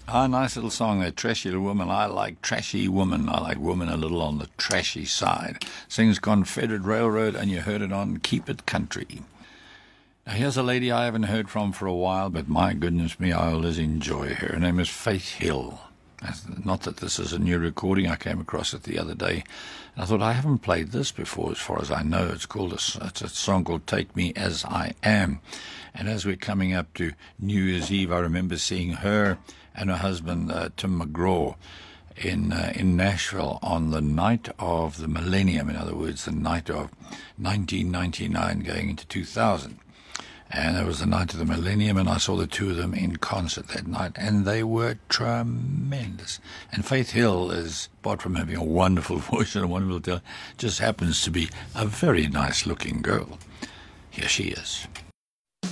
Ah, nice little song there, Trashy Little Woman. I like trashy woman. I like woman a little on the trashy side. Sings Confederate Railroad, and you heard it on Keep It Country. Now, here's a lady I haven't heard from for a while, but my goodness me, I always enjoy her. Her name is Faith Hill. Not that this is a new recording. I came across it the other day. And I thought, I haven't played this before, as far as I know. It's a song called Take Me As I Am. And as we're coming up to New Year's Eve, I remember seeing her and her husband, Tim McGraw, in Nashville on the night of the millennium, in other words, the night of 1999 going into 2000. And it was the night of the millennium, and I saw the two of them in concert that night, and they were tremendous. And Faith Hill is, apart from having a wonderful voice and a wonderful talent, just happens to be a very nice-looking girl. Here she is.